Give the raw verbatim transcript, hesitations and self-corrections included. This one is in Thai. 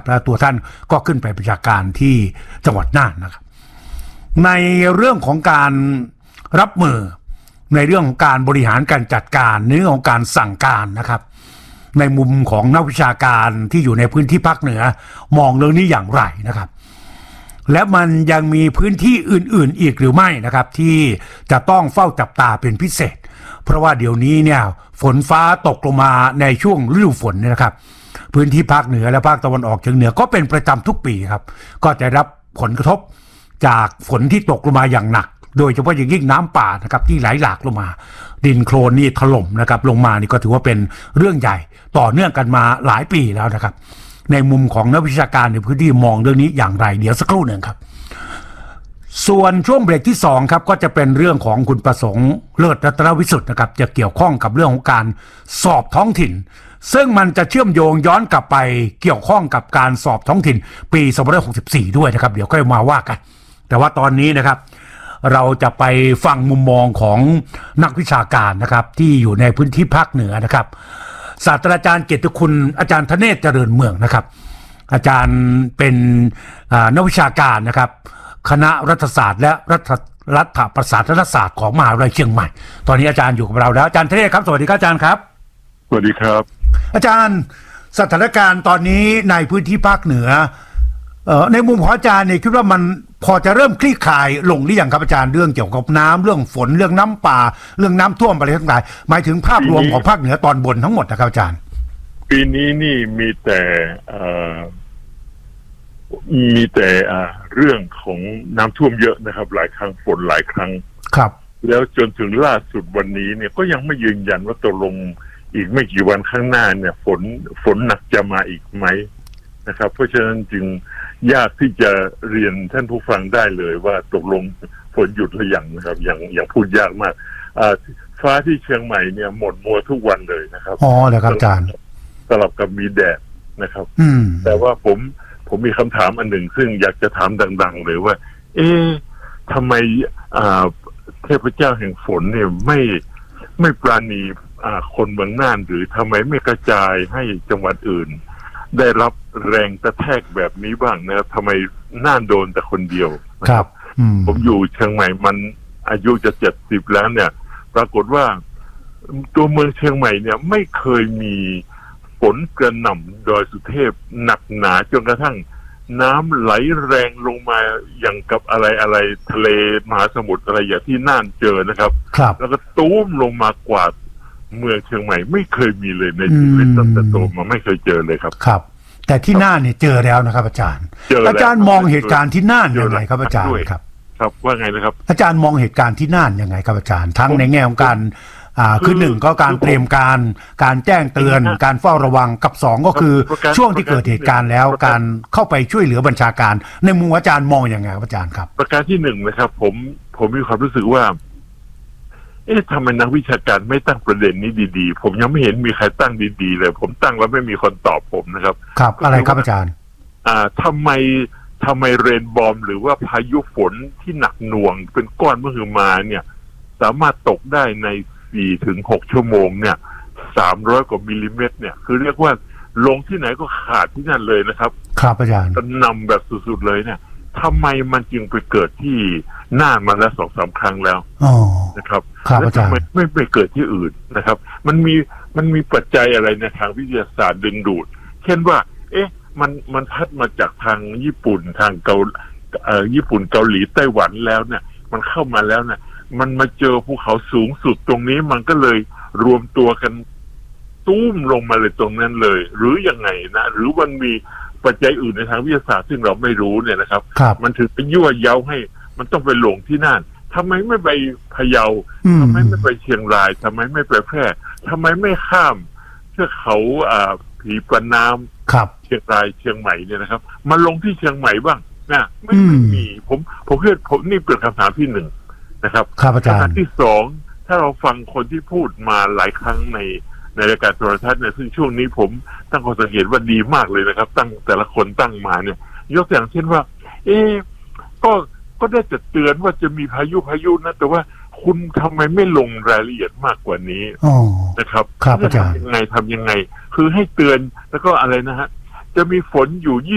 และตัวท่านก็ขึ้นไปบัญชาการที่จังหวัดน่านนะครับในเรื่องของการรับมือในเรื่องของการบริหารการจัดการในเรื่องของการสั่งการนะครับในมุมของนักวิชาการที่อยู่ในพื้นที่ภาคเหนือมองเรื่องนี้อย่างไรนะครับและมันยังมีพื้นที่อื่นๆอีกหรือไม่นะครับที่จะต้องเฝ้าจับตาเป็นพิเศษเพราะว่าเดี๋ยวนี้เนี่ยฝนฟ้าตกลงมาในช่วงฤดูฝนเนี่ยนะครับพื้นที่ภาคเหนือและภาคตะวันออกเฉียงเหนือก็เป็นประจำทุกปีครับก็จะรับผลกระทบจากฝนที่ตกลงมาอย่างหนักโดยเฉพาะอย่างยิ่งน้ำป่านะครับที่ไหลหลากลงมาดินโคลนนี่ถล่มนะครับลงมานี่ก็ถือว่าเป็นเรื่องใหญ่ต่อเนื่องกันมาหลายปีแล้วนะครับในมุมของนักวิชาการในพื้นที่มองเรื่องนี้อย่างไรเดี๋ยวสักครู่หนึ่งครับส่วนช่วงเบรกที่สองครับก็จะเป็นเรื่องของคุณประสงค์เลิศรัตนวิสุทธิ์นะครับจะเกี่ยวข้องกับเรื่องของการสอบท้องถิ่นซึ่งมันจะเชื่อมโยงย้อนกลับไปเกี่ยวข้องกับการสอบท้องถิ่นปีสองพันห้าร้อยหกสิบสี่ด้วยนะครับเดี๋ยวก็มาว่ากันแต่ว่าตอนนี้นะครับเราจะไปฟังมุมมองของนักวิชาการนะครับที่อยู่ในพื้นที่ภาคเหนือนะครับศาสตราจารย์เกียรติคุณอาจารย์ธเนศเจริญเมืองนะครับอาจารย์เป็นนักวิชาการนะครับคณะรัฐศาสตร์และรัฐรัฐประศาสนศาสตร์ของมหาวิทยาลัยเชียงใหม่ตอนนี้อาจารย์อยู่กับเราแล้วอาจารย์ธเนศครับสวัสดีครับอาจารย์ครับสวัสดีครับอาจารย์สถานการณ์ตอนนี้ในพื้นที่ภาคเหนือในมุมของอาจารย์เนี่ยคิดว่ามันพอจะเริ่มคลี่คลายลงหรือยังครับอาจารย์เรื่องเกี่ยวกับน้ำเรื่องฝนเรื่องน้ำป่าเรื่องน้ำท่วมอะไรทั้งหลายหมายถึงภาพรวมของภาคเหนือตอนบนทั้งหมดนะครับอาจารย์ปีนี้นี่มีแต่มีแต่เรื่องของน้ำท่วมเยอะนะครับหลายครั้งฝนหลายครั้งครับแล้วจนถึงล่าสุดวันนี้เนี่ยก็ยังไม่ยืนยันว่าตกลงอีกไม่กี่วันข้างหน้าเนี่ยฝนฝนหนักจะมาอีกไหมนะครับเพราะฉะนั้นจึงยากที่จะเรียนท่านผู้ฟังได้เลยว่าตกลงฝนหยุดหรือยังนะครับอย่างอย่างพูดยากมากฟ้าที่เชียงใหม่เนี่ยหมดมัวทุกวันเลยนะครับอ๋อเหรอครับอาจารย์สลับกับมีแดดนะครับอืมแต่ว่าผมผมมีคำถามอันหนึ่งซึ่งอยากจะถามดังๆเลยว่าเอ๊ะทำไมเทพเจ้าแห่งฝนเนี่ยไม่ไม่ปราณีคนเมืองน่านหรือทำไมไม่กระจายให้จังหวัดอื่นได้รับแรงกระแทกแบบนี้บ้างนะครับทำไมน่านโดนแต่คนเดียวครับผมอยู่เชียงใหม่มันอายุจะเจ็ดสิบแล้วเนี่ยปรากฏว่าตัวเมืองเชียงใหม่เนี่ยไม่เคยมีฝนกระหน่ำดอยสุเทพหนักหนาจนกระทั่งน้ำไหลแรงลงมาอย่างกับอะไรอะไรทะเลมหาสมุทรอะไรอย่างที่น่านเจอนะครับแล้วก็ตุ้มลงมากวาดเมืองเชียงใหม่ไม่เคยมีเลยในชีวิตตั้งแต่โตมาไม่เคยเจอเลยครับครับแต่ที่น่านเนี่ยเจอแล้วนะครับอาจารย์อาจารย์มองเหตุการณ์ที่น่านยังไงครับอาจารย์ครับครับว่าไงนะครับอาจารย์มองเหตุการณ์ที่น่านยังไงครับอาจารย์ทั้งในแง่ของการอ่าคือหนึ่งก็การเตรียมการการแจ้งเตือนการเฝ้าระวังกับสองก็คือช่วงที่เกิดเหตุการณ์แล้วการเข้าไปช่วยเหลือบัญชาการในมุมอาจารย์มองยังไงครับอาจารย์ครับประการที่หนึ่งนะครับผมผมมีความรู้สึกว่าเอ๊ะทำไมนักวิชาการไม่ตั้งประเด็นนี้ดีๆผมยังไม่เห็นมีใครตั้งดีๆเลยผมตั้งแล้วไม่มีคนตอบผมนะครับครับอะไรครับอาจารย์อ่าทำไมทำไมเรนบอมหรือว่าพายุฝนที่หนักหน่วงเป็นก้อนเมื่อคืนมาเนี่ยสามารถตกได้ในสี่ถึงหกชั่วโมงเนี่ยสามร้อยกว่ามิลลิเมตรเนี่ยคือเรียกว่าลงที่ไหนก็ขาดที่นั่นเลยนะครับครับอาจารย์นำแบบสุดๆเลยเนี่ยทำไมมันจึงไปเกิดที่น่านมาแล้วสองสามครั้งแล้วนะครับแล้วทำไมไม่ไปเกิดที่อื่นนะครับมันมีมันมีปัจจัยอะไรในทางวิทยาศาสตร์ดึงดูดเช่นว่าเอ๊ะมันมันพัดมาจากทางญี่ปุ่นทางเกาเอ่อญี่ปุ่นเกาหลีไต้หวันแล้วเนี่ยมันเข้ามาแล้วเนี่ยมันมาเจอภูเขาสูงสุดตรงนี้มันก็เลยรวมตัวกันตุ้มลงมาเลยตรงนั้นเลยหรือยังไงนะหรือมันมีปัจจัยอื่นในทางวิทยาศาสตร์ซึ่งเราไม่รู้เนี่ยนะครับมันถึงไปยั่วเย้าให้มันต้องไปลงที่น่านทำไมไม่ไปพะเยาทำไมไม่ไปเชียงรายทำไมไม่ไปแพร่ทำไมไม่ข้ามเทือกเขาอ่าผีปะน้ำเชียงรายเชียงใหม่เนี่ยนะครับมาลงที่เชียงใหม่บ้างนะไม่ไม่มีผมผมเชื่อผมนี่เป็นคำถามที่หนึ่งนะครับคำถามที่สองถ้าเราฟังคนที่พูดมาหลายครั้งในในรายการโทรทัศน์เนี่ยซึ่งช่วงนี้ผมตั้งข้อสังเกตว่าดีมากเลยนะครับตั้งแต่ละคนตั้งมาเนี่ยยกตัวอย่างเช่นว่าเอ๊ก็ก็ได้จะเตือนว่าจะมีพายุพายุนะแต่ว่าคุณทำไมไม่ลงรายละเอียดมากกว่านี้นะครับครับอาจารย์ยังไงทำยังไงคือให้เตือนแล้วก็อะไรนะฮะจะมีฝนอยู่